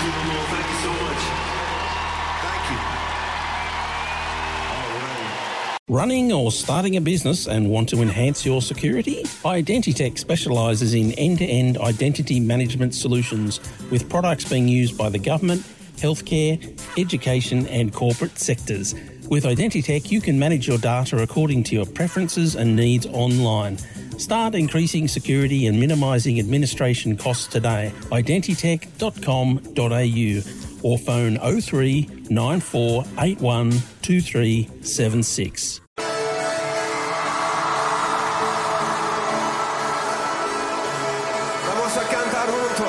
Gilmore. Thank you so much. Thank you. All right. Running or starting a business and want to enhance your security? Identitech specialises in end-to-end identity management solutions with products being used by the government, healthcare, education and corporate sectors. With Identitech, you can manage your data according to your preferences and needs online. Start increasing security and minimising administration costs today. Identitech.com.au or phone 03 9481 2376.